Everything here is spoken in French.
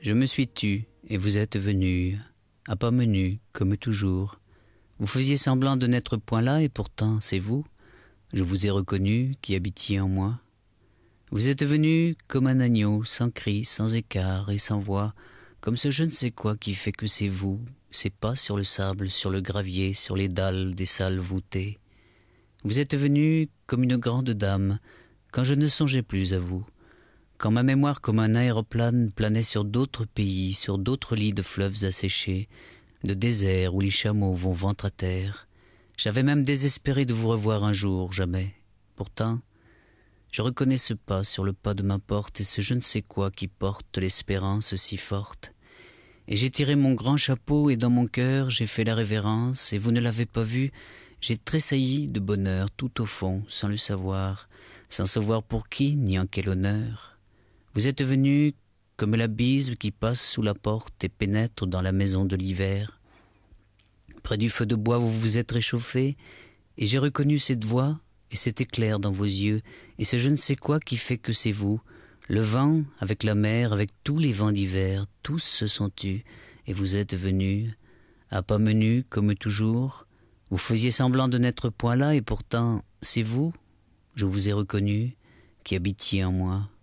Je me suis tu, et vous êtes venu, à pas menu, comme toujours. Vous faisiez semblant de n'être point là, et pourtant c'est vous. Je vous ai reconnu, qui habitiez en moi. Vous êtes venu comme un agneau, sans cri, sans écart et sans voix, comme ce je ne sais quoi qui fait que c'est vous, ces pas sur le sable, sur le gravier, sur les dalles des salles voûtées. Vous êtes venu comme une grande dame, quand je ne songeais plus à vous, quand ma mémoire comme un aéroplane planait sur d'autres pays, sur d'autres lits de fleuves asséchés, de déserts où les chameaux vont ventre à terre. J'avais même désespéré de vous revoir un jour, jamais. Pourtant, je reconnais ce pas sur le pas de ma porte et ce je ne sais quoi qui porte l'espérance si forte. Et j'ai tiré mon grand chapeau et dans mon cœur j'ai fait la révérence et vous ne l'avez pas vu, j'ai tressailli de bonheur tout au fond, sans le savoir pour qui ni en quel honneur. Vous êtes venu comme la bise qui passe sous la porte et pénètre dans la maison de l'hiver. Près du feu de bois vous vous êtes réchauffé et j'ai reconnu cette voix et cet éclair dans vos yeux et ce je ne sais quoi qui fait que c'est vous. Le vent avec la mer, avec tous les vents d'hiver, tous se sont tus et vous êtes venus, à pas menus comme toujours. Vous faisiez semblant de n'être point là et pourtant c'est vous, je vous ai reconnu, qui habitiez en moi.